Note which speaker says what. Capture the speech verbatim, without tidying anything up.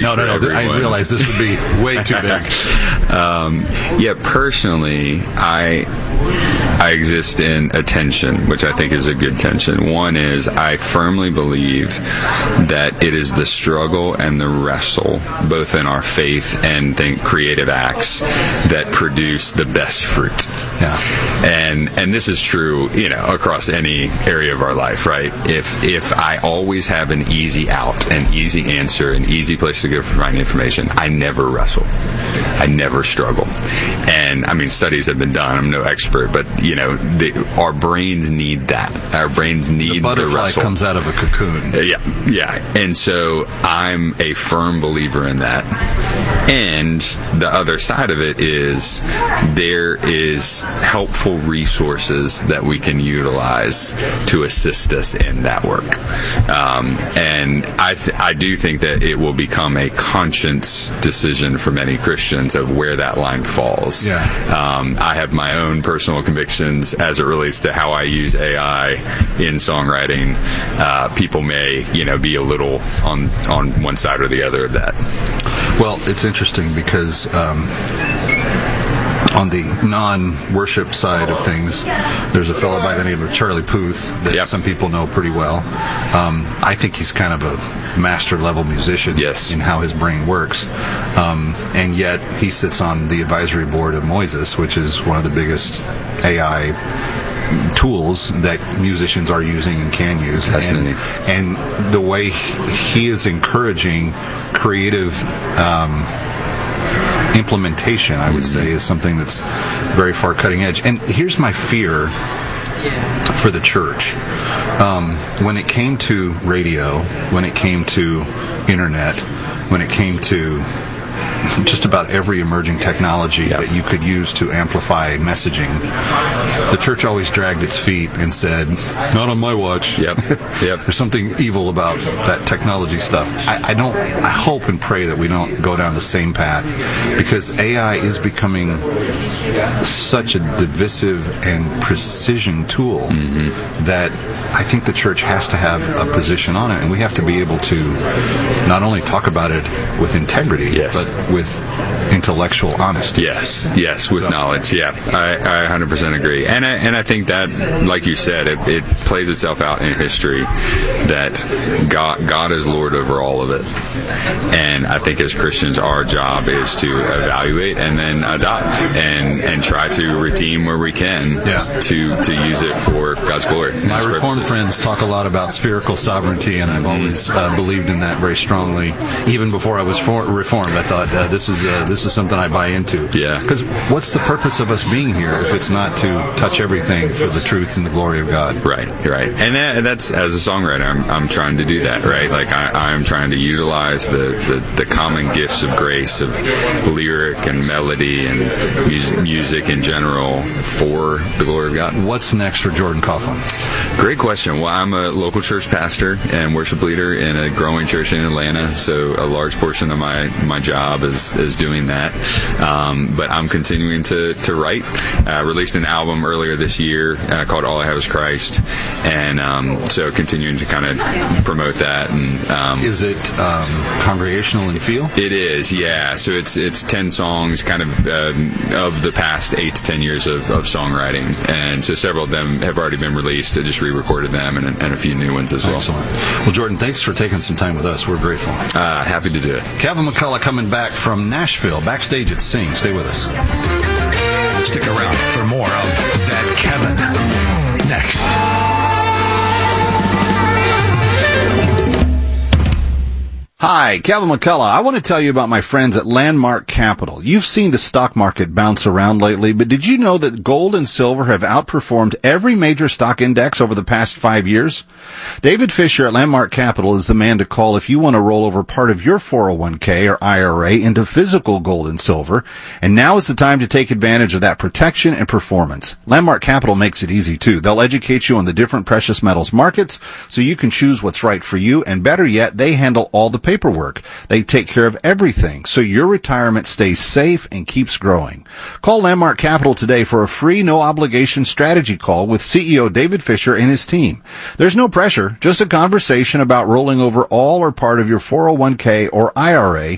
Speaker 1: no, no, no.
Speaker 2: everyone.
Speaker 1: I realize this would be way too big.
Speaker 2: um, yeah, personally, I I exist in a tension, which I think is a good tension. One is I firmly believe that it is the struggle and the wrestle, both in our faith and the creative acts, that produce the best fruit.
Speaker 1: Yeah.
Speaker 2: And and this is true, you know, across any area of our life, right? If if I always have an easy out, an easy answer, an easy place to go for finding information, I never wrestle. I never struggle. And I mean, studies have been done. I'm no expert, but you know, the, our brains need that. Our brains need
Speaker 1: the butterfly
Speaker 2: the wrestle.
Speaker 1: comes out of a cocoon.
Speaker 2: Uh, yeah, yeah. And so I'm a firm believer in that. And the other side of it is there is helpful resources that we can utilize to assist us in that work. Um, and I th- I do think that it will become a conscience decision for many Christians of where that line falls.
Speaker 1: Yeah.
Speaker 2: Um, I have my own personal convictions as it relates to how I use A I in songwriting. Uh, people may, you know, be a little on on one side or the other of that.
Speaker 1: Well, it's interesting because um, on the non-worship side of things, there's a fellow by the name of Charlie Puth that
Speaker 2: Yep.
Speaker 1: some people know pretty well. Um, I think he's kind of a master-level musician
Speaker 2: Yes.
Speaker 1: in how his brain works. Um, and yet, he sits on the advisory board of Moises, which is one of the biggest A I tools that musicians are using and can use. And, and the way he is encouraging creative um, implementation, I would say, is something that's very far cutting edge. And here's my fear for the church. Um, when it came to radio, when it came to internet, when it came to just about every emerging technology
Speaker 2: yep.
Speaker 1: that you could use to amplify messaging, the church always dragged its feet and said, not on my watch.
Speaker 2: Yep. Yep.
Speaker 1: There's something evil about that technology stuff. I, I don't, I hope and pray that we don't go down the same path, because A I is becoming such a divisive and precision tool mm-hmm. that I think the church has to have a position on it, and we have to be able to not only talk about it with integrity,
Speaker 2: yes.
Speaker 1: but with intellectual honesty.
Speaker 2: Yes, yes, with so. knowledge. Yeah, I, I one hundred percent agree, and I, and I think that, like you said, it, it plays itself out in history that God God is Lord over all of it, and I think as Christians, our job is to evaluate and then adopt and and try to redeem where we can
Speaker 1: yeah.
Speaker 2: to to use it for God's glory.
Speaker 1: My Reformed friends talk a lot about spherical sovereignty, and I've always uh, believed in that very strongly. Even before I was for- Reformed, I thought uh, this is uh, this is something I buy into.
Speaker 2: Yeah.
Speaker 1: Because what's the purpose of us being here if it's not to touch everything for the truth and the glory of God?
Speaker 2: Right, right. And that, that's, as a songwriter, I'm, I'm trying to do that, right? Like, I, I'm trying to utilize the, the, the common gifts of grace, of lyric and melody and music, music in general for the glory of God.
Speaker 1: What's next for Jordan Coughlin?
Speaker 2: Great question. Well, I'm a local church pastor and worship leader in a growing church in Atlanta, so a large portion of my, my job is, is doing that. Um, but I'm continuing to, to write. I released an album earlier this year uh, called All I Have Is Christ, and um, so continuing to kind of promote that. And um,
Speaker 1: Is it um, congregational in feel?
Speaker 2: It is, yeah. So it's it's ten songs, kind of um, of the past eight to ten years of, of songwriting, and so several of them have already been released. I just re-recorded them, and, and a few new ones as well.
Speaker 1: Excellent. Well, Jordan, thanks for taking some time with us. We're grateful.
Speaker 2: Uh, happy to do it.
Speaker 1: Kevin McCullough coming back from Nashville, backstage at Sing. Stay with us.
Speaker 3: Stick around for more of That Kevin next.
Speaker 1: Hi, Kevin McCullough. I want to tell you about my friends at Landmark Capital. You've seen the stock market bounce around lately, but did you know that gold and silver have outperformed every major stock index over the past five years? David Fisher at Landmark Capital is the man to call if you want to roll over part of your four oh one k or I R A into physical gold and silver, and now is the time to take advantage of that protection and performance. Landmark Capital makes it easy, too. They'll educate you on the different precious metals markets so you can choose what's right for you, and better yet, they handle all the paperwork. They take care of everything so your retirement stays safe and keeps growing. Call Landmark Capital today for a free, no-obligation strategy call with C E O David Fisher and his team. There's no pressure, just a conversation about rolling over all or part of your four oh one k or I R A